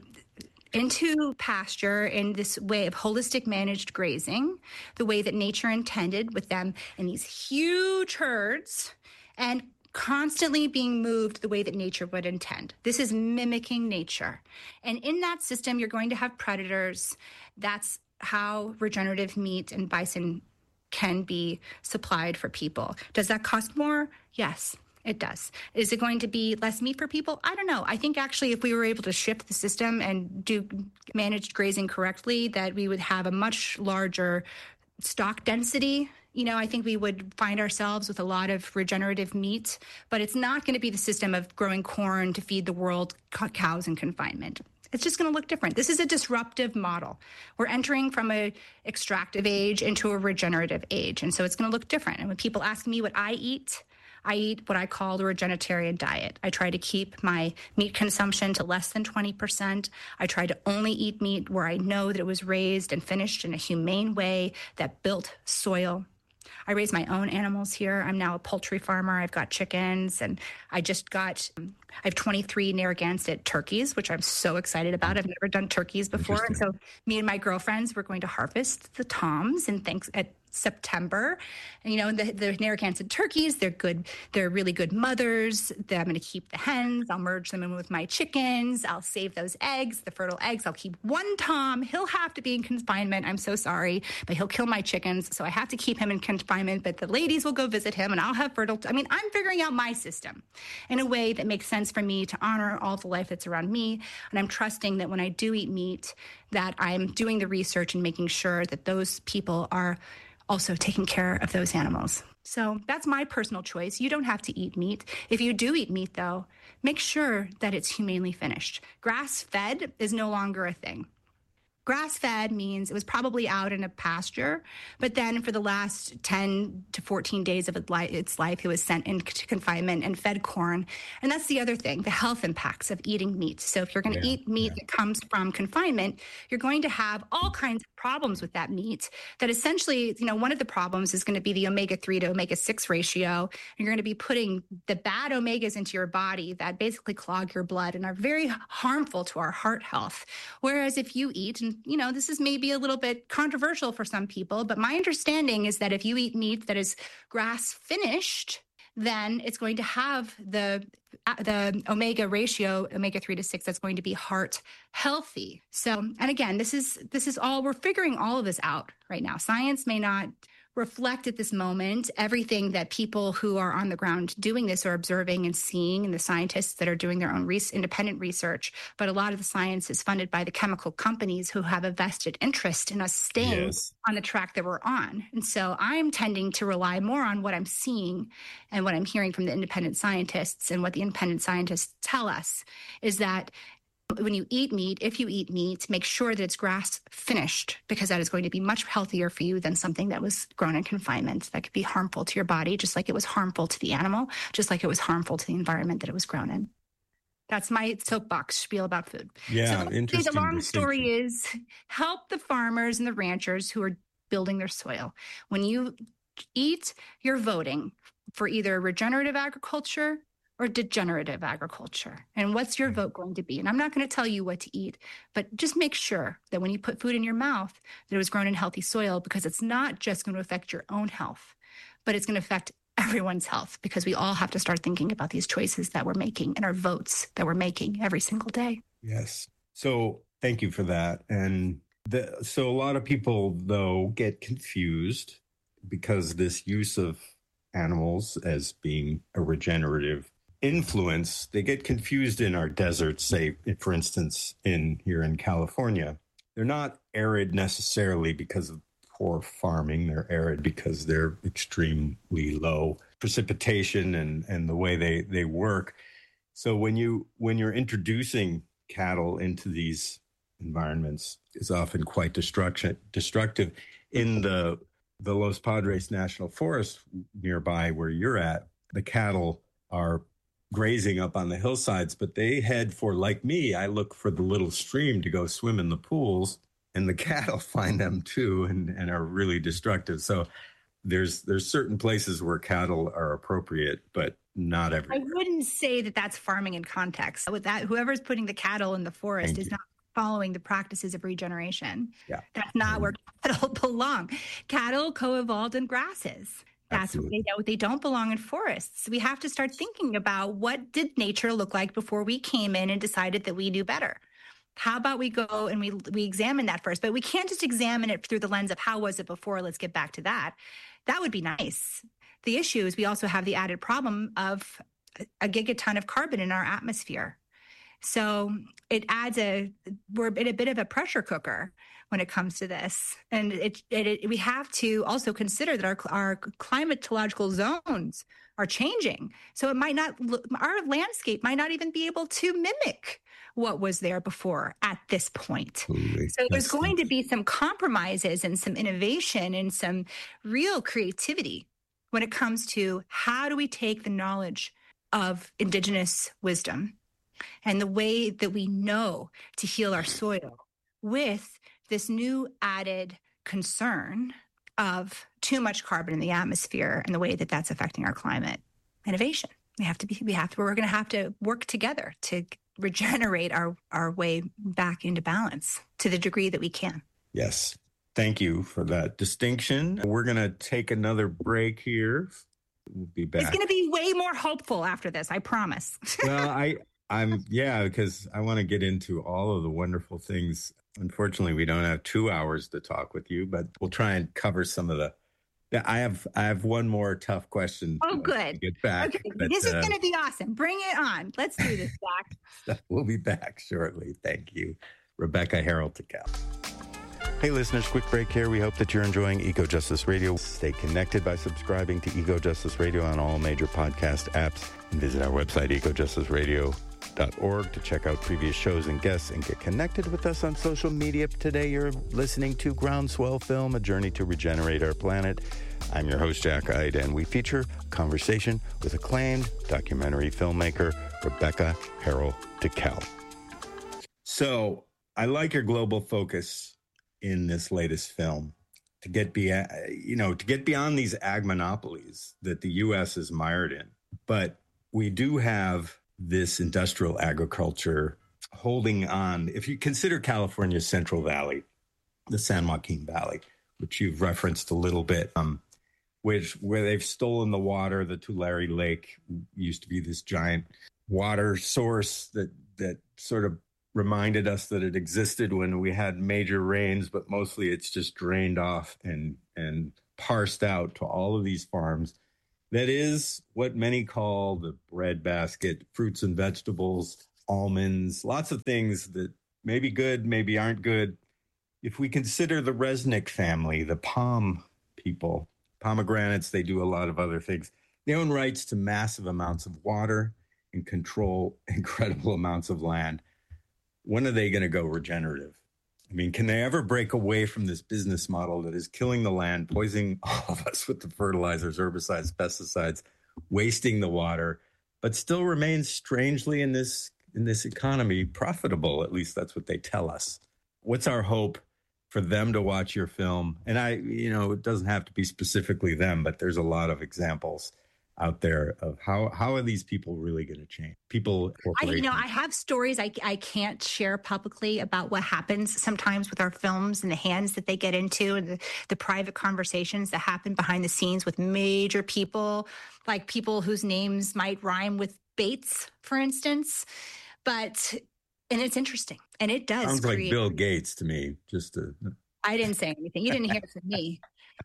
into pasture in this way of holistic managed grazing, the way that nature intended, with them in these huge herds and constantly being moved the way that nature would intend. This is mimicking nature. And in that system, you're going to have predators. That's how regenerative meat and bison can be supplied for people. Does that cost more? Yes. It does. Is it going to be less meat for people? I don't know. I think actually if we were able to shift the system and do managed grazing correctly, that we would have a much larger stock density. You know, I think we would find ourselves with a lot of regenerative meat, but it's not going to be the system of growing corn to feed the world, cows in confinement. It's just going to look different. This is a disruptive model. We're entering from a extractive age into a regenerative age, and so it's going to look different. And when people ask me what I eat, I eat what I call the regenitarian diet. I try to keep my meat consumption to less than twenty percent. I try to only eat meat where I know that it was raised and finished in a humane way that built soil. I raise my own animals here. I'm now a poultry farmer. I've got chickens, and I just got, I have twenty-three Narragansett turkeys, which I'm so excited about. I've never done turkeys before. And so me and my girlfriends, we're going to harvest the toms and thanks at September. And, you know, the, the Narragansett turkeys, they're good. They're really good mothers. They're, I'm going to keep the hens. I'll merge them in with my chickens. I'll save those eggs, the fertile eggs. I'll keep one tom. He'll have to be in confinement. I'm so sorry, but he'll kill my chickens. So I have to keep him in confinement, but the ladies will go visit him and I'll have fertile. T- I mean, I'm figuring out my system in a way that makes sense for me to honor all the life that's around me. And I'm trusting that when I do eat meat, that I'm doing the research and making sure that those people are also taking care of those animals. So that's my personal choice. You don't have to eat meat. If you do eat meat, though, make sure that it's humanely finished. Grass-fed is no longer a thing. Grass-fed means it was probably out in a pasture, but then for the last ten to fourteen days of its life, it was sent into confinement and fed corn. And that's the other thing, the health impacts of eating meat. So if you're going to yeah, eat meat yeah. that comes from confinement, you're going to have all kinds of problems with that meat that essentially, you know, one of the problems is going to be the omega three to omega six ratio. You're going to be putting the bad omegas into your body that basically clog your blood and are very harmful to our heart health. Whereas if you eat, and And, you know, this is maybe a little bit controversial for some people, but my understanding is that if you eat meat that is grass finished, then it's going to have the the omega ratio, omega three to six, that's going to be heart healthy. So, and again, this is this is all, we're figuring all of this out right now. Science may not reflect at this moment everything that people who are on the ground doing this are observing and seeing, and the scientists that are doing their own res- independent research. But a lot of the science is funded by the chemical companies who have a vested interest in us staying yes. on the track that we're on. And so I'm tending to rely more on what I'm seeing and what I'm hearing from the independent scientists. And what the independent scientists tell us is that when you eat meat, if you eat meat, make sure that it's grass finished, because that is going to be much healthier for you than something that was grown in confinement that could be harmful to your body, just like it was harmful to the animal, just like it was harmful to the environment that it was grown in. That's my soapbox spiel about food. Yeah, so interesting. The long story is help the farmers and the ranchers who are building their soil. When you eat, you're voting for either regenerative agriculture or degenerative agriculture. And what's your vote going to be? And I'm not going to tell you what to eat, but just make sure that when you put food in your mouth, that it was grown in healthy soil, because it's not just going to affect your own health, but it's going to affect everyone's health, because we all have to start thinking about these choices that we're making and our votes that we're making every single day. Yes. So thank you for that. And the, so a lot of people, though, get confused because this use of animals as being a regenerative influence, they get confused in our deserts, say, for instance, in here in California. They're not arid necessarily because of poor farming. They're arid because they're extremely low precipitation and, and the way they, they work. So when you when you're introducing cattle into these environments, it's often quite destruction destructive. In the the Los Padres National Forest nearby where you're at, the cattle are grazing up on the hillsides, but they head for, like me, I look for the little stream to go swim in the pools, and the cattle find them too and, and are really destructive. So there's there's certain places where cattle are appropriate, but not everywhere. I wouldn't say that that's farming in context. With that, whoever's putting the cattle in the forest Thank is you. not following the practices of regeneration. Yeah. That's not where cattle belong. Cattle co-evolved in grasses. That's Absolutely. what they don't, they don't belong in forests. We have to start thinking about, what did nature look like before we came in and decided that we knew better? How about we go and we we examine that first? But we can't just examine it through the lens of how was it before? Let's get back to that. That would be nice. The issue is we also have the added problem of a gigaton of carbon in our atmosphere. So it adds a, we're in a bit of a pressure cooker when it comes to this. And it, it, it we have to also consider that our, our climatological zones are changing. So it might not, our landscape might not even be able to mimic what was there before at this point. Absolutely. So there's That's going to be some compromises and some innovation and some real creativity when it comes to how do we take the knowledge of indigenous wisdom and the way that we know to heal our soil with this new added concern of too much carbon in the atmosphere and the way that that's affecting our climate. Innovation. We have to be, we have to, we're going to have to work together to regenerate our, our way back into balance to the degree that we can. Yes. Thank you for that distinction. We're going to take another break here. We'll be back. It's going to be way more hopeful after this, I promise. Well, I, I'm, yeah, because I want to get into all of the wonderful things. Unfortunately, we don't have two hours to talk with you, but we'll try and cover some of the, I have, I have one more tough question. Oh, good. To get back. Okay. But, this is uh, going to be awesome. Bring it on. Let's do this, Zach. We'll be back shortly. Thank you. Rebecca Harold-Tical. Hey listeners, quick break here. We hope that you're enjoying Eco Justice Radio. Stay connected by subscribing to Eco Justice Radio on all major podcast apps, and visit our website, eco justice radio dot org, to check out previous shows and guests and get connected with us on social media. Today you're listening to Groundswell Film, A Journey to Regenerate Our Planet. I'm your host, Jack Ide, and we feature a conversation with acclaimed documentary filmmaker Rebecca Harold-Tical. So I like your global focus in this latest film to get be you know to get beyond these ag monopolies that the U S is mired in. But we do have this industrial agriculture holding on. If you consider California's Central Valley, the San Joaquin Valley, which you've referenced a little bit, um, which where they've stolen the water. The Tulare Lake used to be this giant water source that that sort of reminded us that it existed when we had major rains, but mostly it's just drained off and and parsed out to all of these farms. That is what many call the breadbasket, fruits and vegetables, almonds, lots of things that may be good, maybe aren't good. If we consider the Resnick family, the palm people, pomegranates, they do a lot of other things. They own rights to massive amounts of water and control incredible amounts of land. When are they going to go regenerative? I mean, can they ever break away from this business model that is killing the land, poisoning all of us with the fertilizers, herbicides, pesticides, wasting the water, but still remains strangely in this in this economy profitable? At least that's what they tell us. What's our hope for them to watch your film? And I, you know, it doesn't have to be specifically them, but there's a lot of examples out there of how how are these people really going to change? People, I, you know, I have stories I, I can't share publicly about what happens sometimes with our films and the hands that they get into and the, the private conversations that happen behind the scenes with major people, like people whose names might rhyme with Bates, for instance. But, and it's interesting. And it does Sounds create, like Bill Gates to me. Just to... I didn't say anything. You didn't hear it from me.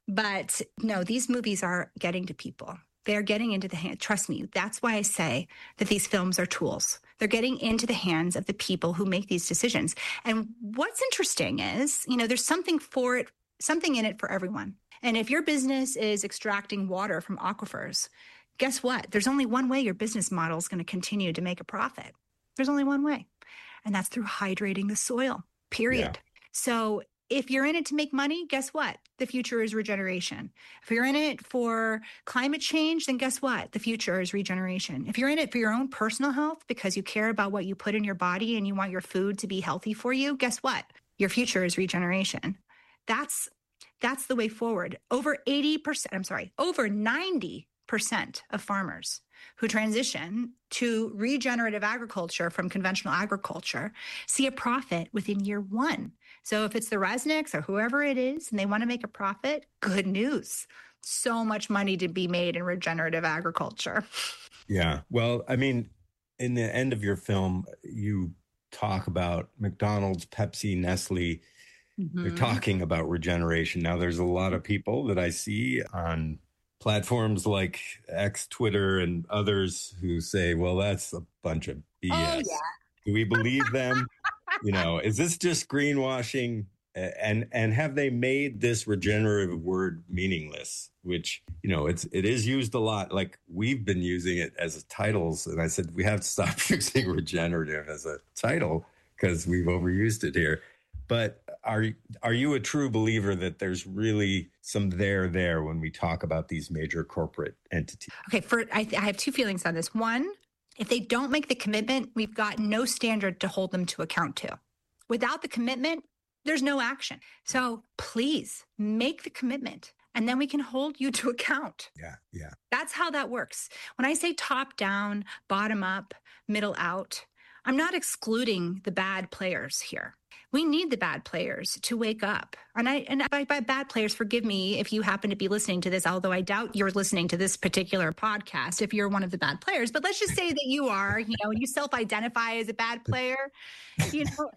But no, these movies are getting to people. They're getting into the hand. Trust me. That's why I say that these films are tools. They're getting into the hands of the people who make these decisions. And what's interesting is, you know, there's something for it, something in it for everyone. And if your business is extracting water from aquifers, guess what? There's only one way your business model is going to continue to make a profit. There's only one way. And that's through hydrating the soil, period. Yeah. So if you're in it to make money, guess what? The future is regeneration. If you're in it for climate change, then guess what? The future is regeneration. If you're in it for your own personal health because you care about what you put in your body and you want your food to be healthy for you, guess what? Your future is regeneration. That's that's the way forward. Over eighty percent, I'm sorry, over ninety percent of farmers who transition to regenerative agriculture from conventional agriculture see a profit within year one. So if it's the Resnicks or whoever it is and they want to make a profit, good news. So much money to be made in regenerative agriculture. Yeah. Well, I mean, in the end of your film, you talk about McDonald's, Pepsi, Nestle. Mm-hmm. They're talking about regeneration. Now, there's a lot of people that I see on platforms like X, Twitter, and others who say, well, that's a bunch of B S. Oh, yeah. Do we believe them? You know, is this just greenwashing? And and have they made this regenerative word meaningless? Which, you know, it's it is used a lot. Like we've been using it as titles. And I said, we have to stop using regenerative as a title because we've overused it here. But are are you a true believer that there's really some there there when we talk about these major corporate entities? Okay, for I, I have two feelings on this. One, if they don't make the commitment, we've got no standard to hold them to account to. Without the commitment, there's no action. So please make the commitment and then we can hold you to account. Yeah, yeah. That's how that works. When I say top down, bottom up, middle out, I'm not excluding the bad players here. We need the bad players to wake up. And I and by, by bad players, forgive me if you happen to be listening to this, although I doubt you're listening to this particular podcast if you're one of the bad players. But let's just say that you are, you know, and you self-identify as a bad player, you know.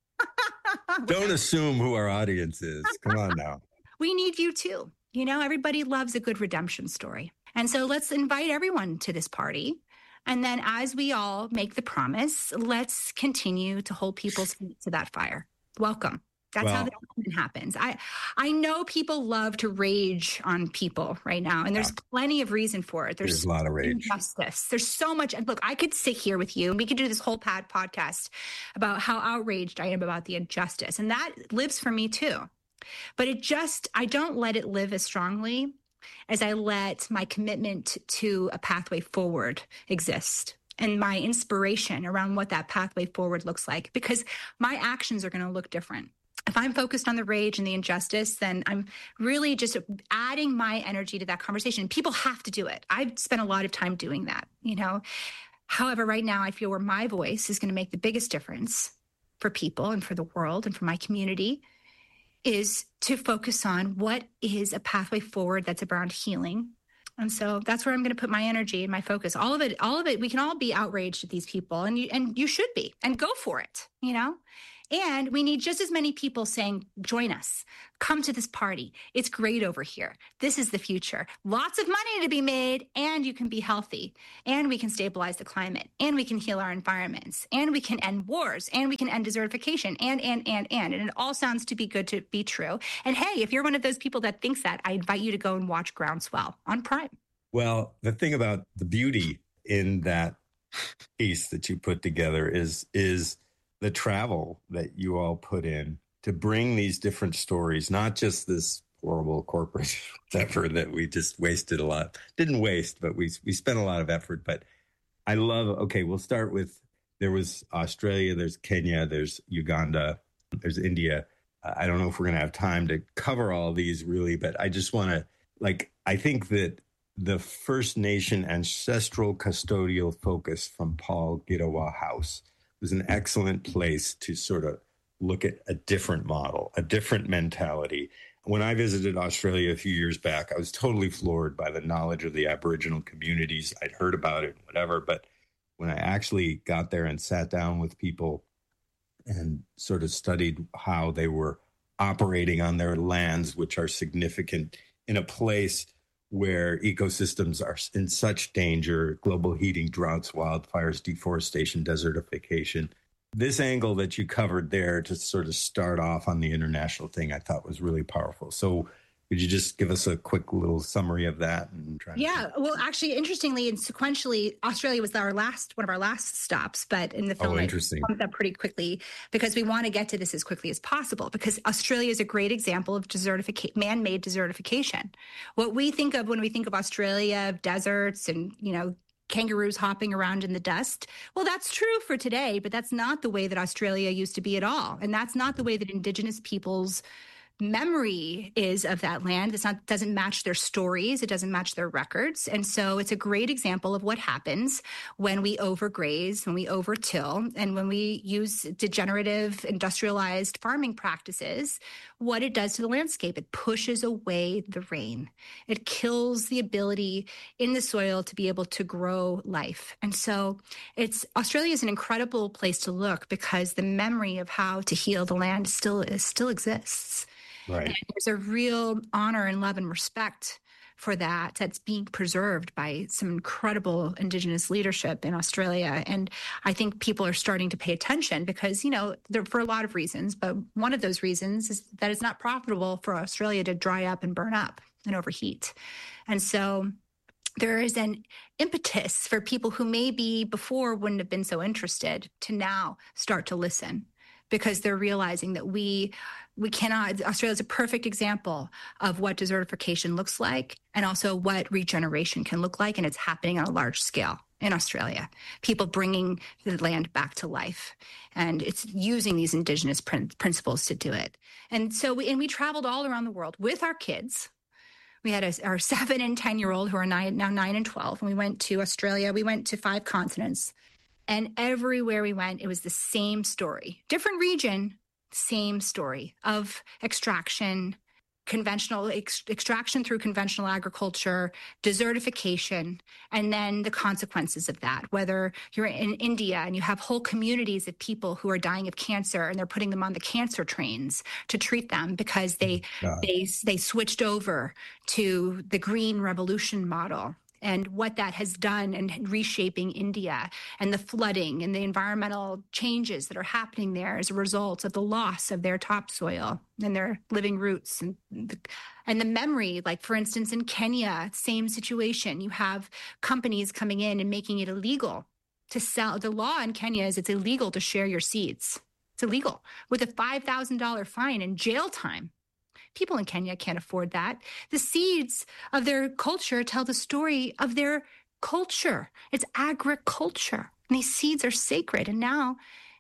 Don't assume who our audience is. Come on now. We need you too. You know, everybody loves a good redemption story. And so let's invite everyone to this party. And then as we all make the promise, let's continue to hold people's feet to that fire. Welcome. That's well, how the development happens. I I know people love to rage on people right now, and there's yeah. plenty of reason for it. There's, there's a lot of rage. Injustice. There's so much. Look, I could sit here with you, and we could do this whole pad podcast about how outraged I am about the injustice, and that lives for me too. But it just, I don't let it live as strongly as I let my commitment to a pathway forward exist and my inspiration around what that pathway forward looks like, because my actions are going to look different. If I'm focused on the rage and the injustice, then I'm really just adding my energy to that conversation. People have to do it. I've spent a lot of time doing that, you know. However, right now, I feel where my voice is going to make the biggest difference for people and for the world and for my community is to focus on what is a pathway forward that's around healing. And so that's where I'm going to put my energy and my focus. All of it, all of it, we can all be outraged at these people, and you, and you should be, and go for it, you know? And we need just as many people saying, join us, come to this party. It's great over here. This is the future. Lots of money to be made, and you can be healthy, and we can stabilize the climate, and we can heal our environments, and we can end wars, and we can end desertification, and, and, and, and. And it all sounds to be good to be true. And hey, if you're one of those people that thinks that, I invite you to go and watch Groundswell on Prime. Well, the thing about the beauty in that piece that you put together is, is the travel that you all put in to bring these different stories, not just this horrible corporate effort that we just wasted a lot. Didn't waste, but we we spent a lot of effort. But I love, okay, we'll start with, there was Australia, there's Kenya, there's Uganda, there's India. I don't know if we're going to have time to cover all these really, but I just want to, like, I think that the First Nation ancestral custodial focus from Paul Giddawa House was an excellent place to sort of look at a different model, a different mentality. When I visited Australia a few years back, I was totally floored by the knowledge of the Aboriginal communities. I'd heard about it, whatever. But when I actually got there and sat down with people and sort of studied how they were operating on their lands, which are significant in a place where ecosystems are in such danger, global heating, droughts, wildfires, deforestation, desertification. This angle that you covered there to sort of start off on the international thing, I thought was really powerful. So could you just give us a quick little summary of that? And try yeah, to- well, actually, interestingly and sequentially, Australia was our last, one of our last stops, but in the film, oh, interesting. I bumped up pretty quickly because we want to get to this as quickly as possible, because Australia is a great example of desertification, man-made desertification. What we think of when we think of Australia, deserts and, you know, kangaroos hopping around in the dust. Well, that's true for today, but that's not the way that Australia used to be at all. And that's not the way that Indigenous peoples memory is of that land. It's not, doesn't match their stories. It doesn't match their records. And so it's a great example of what happens when we overgraze, when we overtill, and when we use degenerative industrialized farming practices, what it does to the landscape. It pushes away the rain. It kills the ability in the soil to be able to grow life. And so it's Australia is an incredible place to look because the memory of how to heal the land still is, still exists. Right. And there's a real honor and love and respect for that that's being preserved by some incredible Indigenous leadership in Australia. And I think people are starting to pay attention because, you know, there, for a lot of reasons, but one of those reasons is that it's not profitable for Australia to dry up and burn up and overheat. And so there is an impetus for people who maybe before wouldn't have been so interested to now start to listen, because they're realizing that we we cannot, Australia is a perfect example of what desertification looks like and also what regeneration can look like. And it's happening on a large scale in Australia, people bringing the land back to life. And it's using these Indigenous prin- principles to do it. And so we, and we traveled all around the world with our kids. We had a, our seven and ten year old who are nine, now nine and twelve. And we went to Australia. We went to five continents. And everywhere we went, it was the same story. Different region, same story of extraction, conventional ex- extraction through conventional agriculture, desertification, and then the consequences of that. Whether you're in India and you have whole communities of people who are dying of cancer and they're putting them on the cancer trains to treat them because they God. they they switched over to the green revolution model. And what that has done in reshaping India and the flooding and the environmental changes that are happening there as a result of the loss of their topsoil and their living roots and the, and the memory. Like, for instance, in Kenya, same situation. You have companies coming in and making it illegal to sell. The law in Kenya is it's illegal to share your seeds. It's illegal with a five thousand dollars fine and jail time. People in Kenya can't afford that. The seeds of their culture tell the story of their culture. It's agriculture. And these seeds are sacred. And now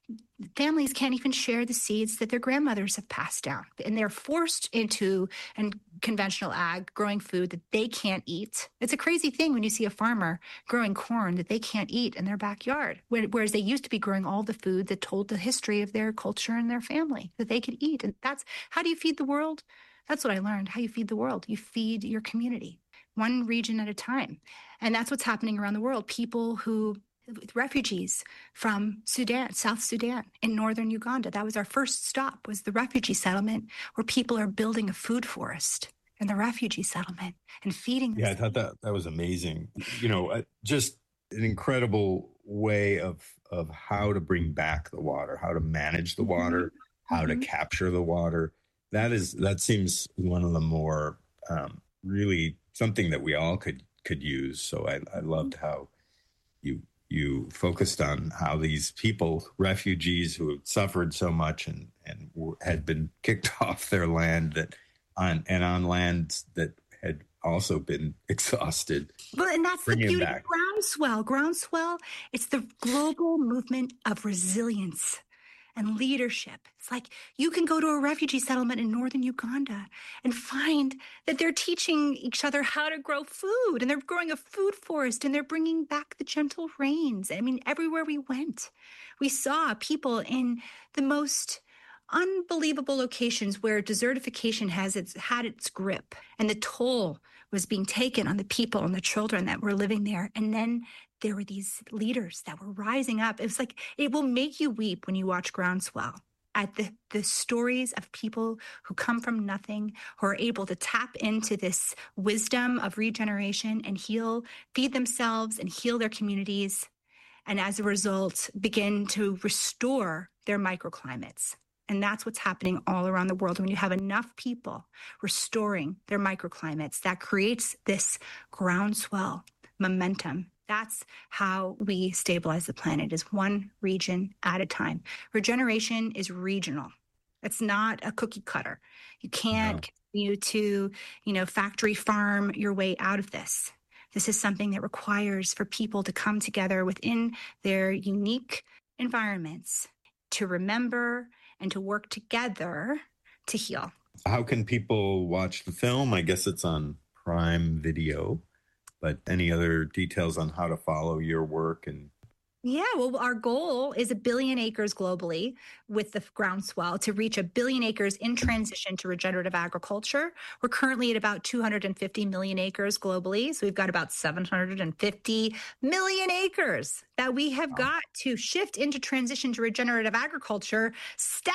families can't even share the seeds that their grandmothers have passed down. And they're forced into and conventional ag, growing food that they can't eat. It's a crazy thing when you see a farmer growing corn that they can't eat in their backyard, whereas they used to be growing all the food that told the history of their culture and their family that they could eat. And that's, how do you feed the world? That's what I learned, how you feed the world. You feed your community, one region at a time. And that's what's happening around the world. People who refugees from Sudan, South Sudan, in northern Uganda. That was our first stop, was the refugee settlement, where people are building a food forest in the refugee settlement and feeding them. Yeah, I thought that that was amazing. You know, just an incredible way of of how to bring back the water, how to manage the water, mm-hmm. how mm-hmm. to capture the water. That is that seems one of the more um, really something that we all could could use. So I, I loved how you. You focused on how these people, refugees who had suffered so much and, and had been kicked off their land that on and on lands that had also been exhausted. Well, and that's the beauty of Groundswell. Groundswell, it's the global movement of resilience and leadership. It's like you can go to a refugee settlement in northern Uganda and find that they're teaching each other how to grow food, and they're growing a food forest, and they're bringing back the gentle rains. I mean, everywhere we went, we saw people in the most unbelievable locations where desertification has its had its grip, and the toll was being taken on the people and the children that were living there. And then there were these leaders that were rising up. It was like, it will make you weep when you watch Groundswell at the, the stories of people who come from nothing, who are able to tap into this wisdom of regeneration and heal, feed themselves and heal their communities. And as a result, begin to restore their microclimates. And that's what's happening all around the world. When you have enough people restoring their microclimates, that creates this groundswell momentum. That's how we stabilize the planet, is one region at a time. Regeneration is regional. It's not a cookie cutter. You can't no. continue to, you know, factory farm your way out of this. This is something that requires for people to come together within their unique environments to remember and to work together to heal. How can people watch the film? I guess it's on Prime Video, but any other details on how to follow your work? And Yeah, well, our goal is a billion acres globally with the Groundswell to reach a billion acres in transition to regenerative agriculture. We're currently at about two hundred fifty million acres globally. So we've got about seven hundred fifty million acres that we have got to shift into transition to regenerative agriculture stat.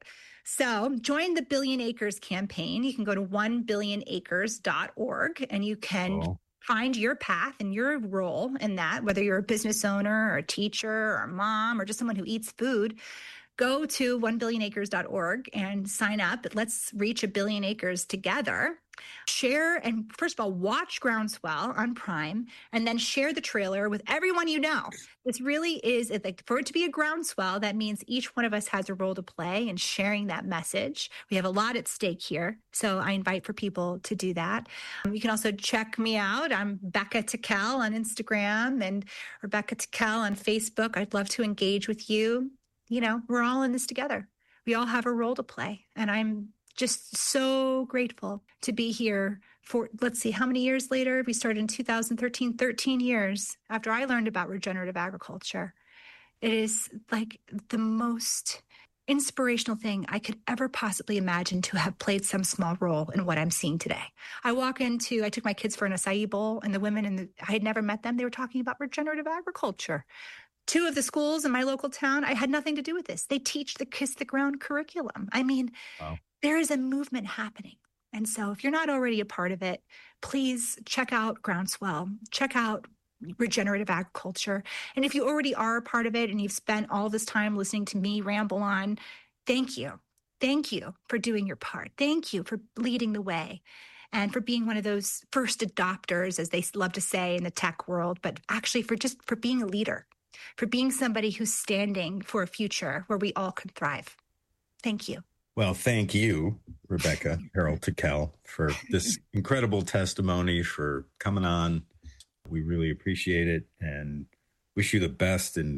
So join the Billion Acres campaign. You can go to one billion acres dot org and you can cool. find your path and your role in that, whether you're a business owner or a teacher or a mom or just someone who eats food. Go to one billion acres dot org and sign up. Let's reach a billion acres together. Share and first of all, watch Groundswell on Prime and then share the trailer with everyone you know. This really is, like, for it to be a groundswell, that means each one of us has a role to play in sharing that message. We have a lot at stake here. So I invite for people to do that. Um, you can also check me out. I'm Becca Tickell on Instagram and Rebecca Tickell on Facebook. I'd love to engage with you. You know, we're all in this together. We all have a role to play. And I'm just so grateful to be here for, let's see, how many years later? We started in two thousand thirteen, thirteen years after I learned about regenerative agriculture. It is like the most inspirational thing I could ever possibly imagine to have played some small role in what I'm seeing today. I walk into, I took my kids for an acai bowl, and the women, in the, I had never met them. They were talking about regenerative agriculture. Two of the schools in my local town, I had nothing to do with this. They teach the Kiss the Ground curriculum. I mean, wow. There is a movement happening. And so if you're not already a part of it, please check out Groundswell, check out regenerative agriculture. And if you already are a part of it and you've spent all this time listening to me ramble on, thank you. Thank you for doing your part. Thank you for leading the way and for being one of those first adopters, as they love to say in the tech world, but actually for just for being a leader, for being somebody who's standing for a future where we all can thrive. Thank you. Well, thank you, Rebecca Harold Tickell, for this incredible testimony, for coming on. We really appreciate it and wish you the best in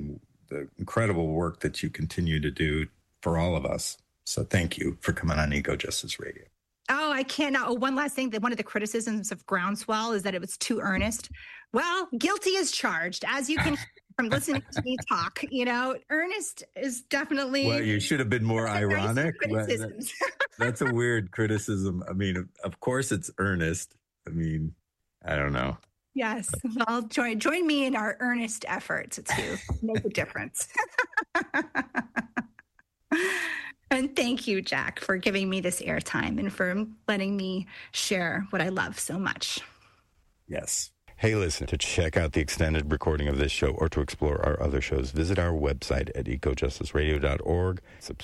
the incredible work that you continue to do for all of us. So thank you for coming on Eco Justice Radio. Oh, I cannot. Oh, one last thing. That one of the criticisms of Groundswell is that it was too earnest. Well, guilty as charged, as you can hear from listening to me talk. You know, earnest is definitely. Well, you should have been more ironic. Criticisms. That's a weird criticism. I mean, of course it's earnest. I mean, I don't know. Yes. Well, join join me in our earnest efforts to make a difference. And thank you, Jack, for giving me this airtime and for letting me share what I love so much. Yes. Hey, listen, to check out the extended recording of this show or to explore our other shows, visit our website at eco justice radio dot org.